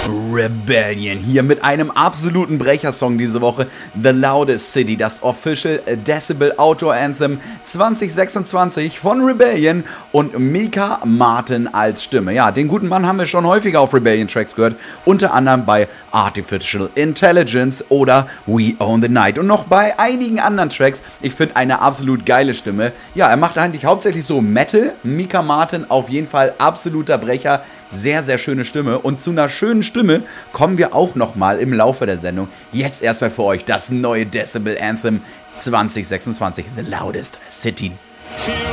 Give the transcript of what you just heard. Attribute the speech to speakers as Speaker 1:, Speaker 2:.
Speaker 1: Rebellion hier mit einem absoluten Brechersong diese Woche. The Loudest City, das Official Decibel Outdoor Anthem 2026 von Rebellion und Micah Martin als Stimme. Ja, den guten Mann haben wir schon häufiger auf Rebellion Tracks gehört, unter anderem bei Artificial Intelligence oder We Own the Night und noch bei einigen anderen Tracks. Ich finde eine absolut geile Stimme. Ja, er macht eigentlich hauptsächlich so Metal. Micah Martin auf jeden Fall absoluter Brecher. Sehr, sehr schöne Stimme. Und zu einer schönen Stimme kommen wir auch nochmal im Laufe der Sendung. Jetzt erstmal für euch das neue Decibel Anthem 2026, The Loudest City.